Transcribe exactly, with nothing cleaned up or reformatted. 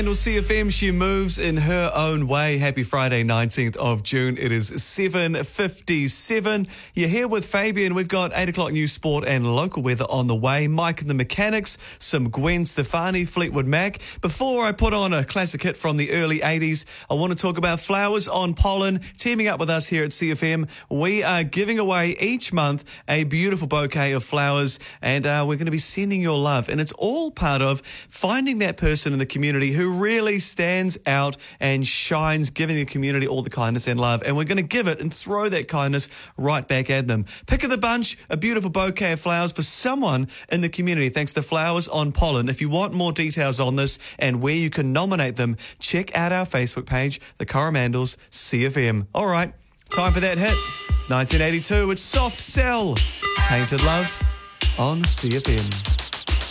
And C F M, she moves in her own way. Happy Friday, nineteenth of June. It is seven fifty-seven. You're here with Fabian. We've got eight o'clock news, sport and local weather on the way. Mike and the Mechanics, some Gwen Stefani, Fleetwood Mac. Before I put on a classic hit from the early eighties, I want to talk about Flowers on Pollen. Teaming up with us here at C F M, we are giving away each month a beautiful bouquet of flowers, and uh, we're going to be sending your love. And it's all part of finding that person in the community who really stands out and shines, giving the community all the kindness and love. And we're going to give it and throw that kindness right back at them. Pick of the bunch, a beautiful bouquet of flowers for someone in the community, thanks to Flowers on Pollen. If you want more details on this and where you can nominate them, check out our Facebook page, The Coromandels C F M. All right, time for that hit. It's nineteen eighty-two. It's Soft Cell, Tainted Love on C F M.